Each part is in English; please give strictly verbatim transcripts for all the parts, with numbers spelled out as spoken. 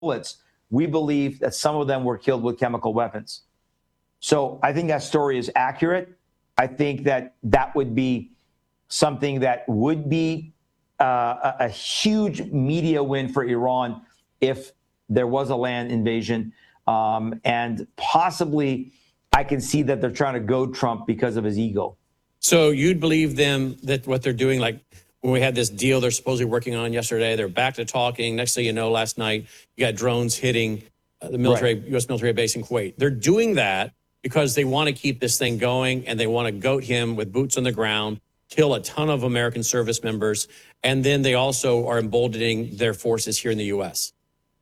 bullets, we believe that some of them were killed with chemical weapons. So I think that story is accurate. I think that that would be something that would be uh, a, a huge media win for Iran if there was a land invasion. Um, and possibly I can see that they're trying to goad Trump because of his ego. So you'd believe them that what they're doing, like when we had this deal they're supposedly working on yesterday, they're back to talking. Next thing you know, last night, you got drones hitting uh, the military, right. U S military base in Kuwait. They're doing that because they want to keep this thing going and they want to goat him with boots on the ground, kill a ton of American service members. And then they also are emboldening their forces here in the U S.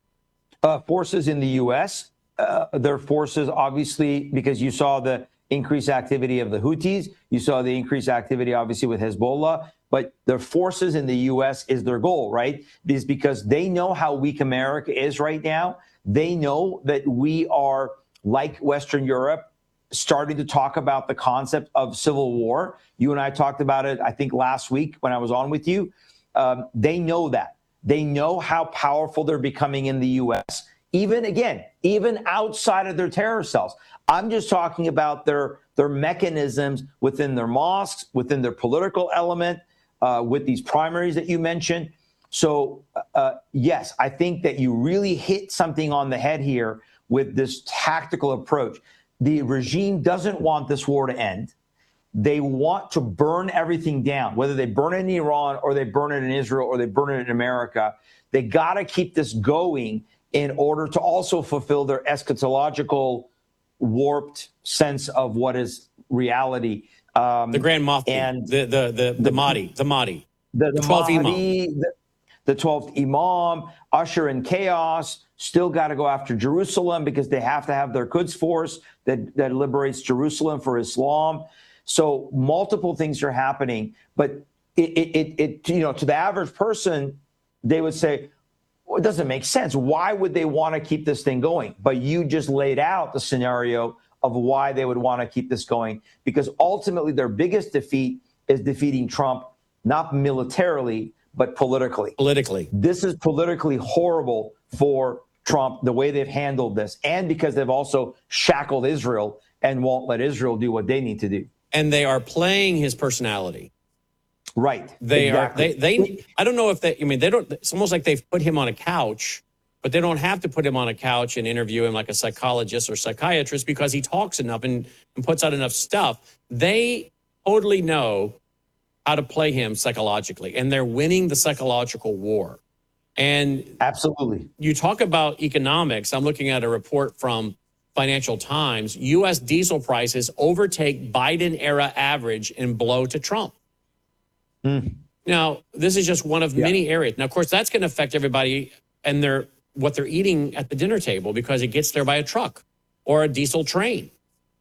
Uh, forces in the U S, uh, their forces, obviously, because you saw the increased activity of the Houthis, you saw the increased activity, obviously, with Hezbollah, but their forces in the U S is their goal, right? Is because they know how weak America is right now. They know that we are, like Western Europe, starting to talk about the concept of civil war. You and I talked about it, I think, last week when I was on with you. Um, they know that. They know how powerful they're becoming in the U S, even, again, even outside of their terror cells. I'm just talking about their, their mechanisms within their mosques, within their political element, uh, with these primaries that you mentioned. So, uh, yes, I think that you really hit something on the head here with this tactical approach. The regime doesn't want this war to end. They want to burn everything down, whether they burn it in Iran or they burn it in Israel or they burn it in America. They got to keep this going in order to also fulfill their eschatological warped sense of what is reality. Um, the Grand Mufti, and the the the, the, the Mahdi, the Mahdi, the, the twelfth Imam, the, the twelfth Imam, usher in chaos. Still got to go after Jerusalem because they have to have their Quds force that that liberates Jerusalem for Islam. So multiple things are happening, but it, it, it, it, you know, to the average person, they would say, well, it doesn't make sense. Why would they want to keep this thing going? But you just laid out the scenario of why they would want to keep this going, because ultimately their biggest defeat is defeating Trump, not militarily, but politically. Politically. This is politically horrible for Trump, the way they've handled this, and because they've also shackled Israel and won't let Israel do what they need to do. And they are playing his personality. Right. They exactly. are. They. They. I don't know if they. I mean, they don't. It's almost like they've put him on a couch, but they don't have to put him on a couch and interview him like a psychologist or psychiatrist because he talks enough and, and puts out enough stuff. They totally know how to play him psychologically, and they're winning the psychological war. And absolutely, you talk about economics. I'm looking at a report from Financial Times. U S diesel prices overtake Biden-era average and blow to Trump. Mm. Now, this is just one of yeah. many areas. Now, of course, that's going to affect everybody and their what they're eating at the dinner table because it gets there by a truck or a diesel train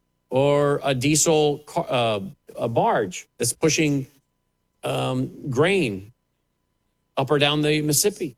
or a diesel car, uh, a barge that's pushing um, grain up or down the Mississippi.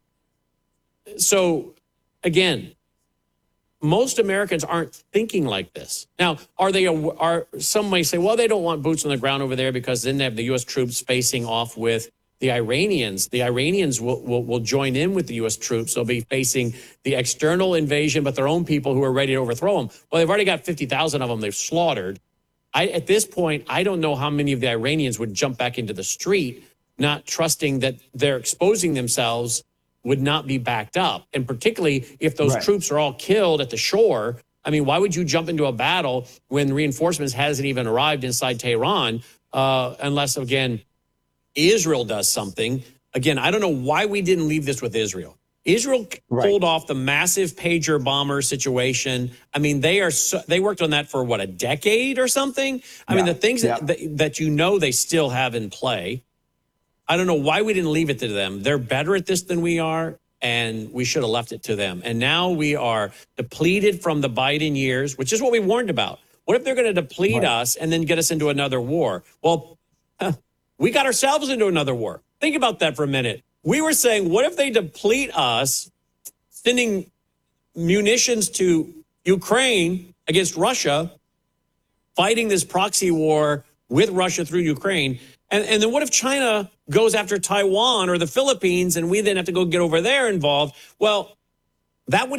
So, again, most Americans aren't thinking like this. Now, are they, are some may say, well, they don't want boots on the ground over there because then they have the U S troops facing off with the Iranians. The Iranians will, will, will join in with the U S troops. They'll be facing the external invasion, but their own people who are ready to overthrow them. Well, they've already got fifty thousand of them they've slaughtered. I, at this point, I don't know how many of the Iranians would jump back into the street, not trusting that they're exposing themselves would not be backed up. And particularly if those right. troops are all killed at the shore, I mean, why would you jump into a battle when reinforcements hasn't even arrived inside Tehran, uh, unless, again, Israel does something. Again, I don't know why we didn't leave this with Israel. Israel right. pulled off the massive pager bomber situation. I mean, they are so, they worked on that for, what, a decade or something? I yeah. mean, the things yeah. that, that you know they still have in play. I don't know why we didn't leave it to them. They're better at this than we are, and we should have left it to them. And now we are depleted from the Biden years, which is what we warned about. What if they're going to deplete right. us and then get us into another war? Well, huh, we got ourselves into another war. Think about that for a minute. We were saying, what if they deplete us, sending munitions to Ukraine against Russia, fighting this proxy war with Russia through Ukraine? And, and then what if China goes after Taiwan or the Philippines and we then have to go get over there involved? Well, That would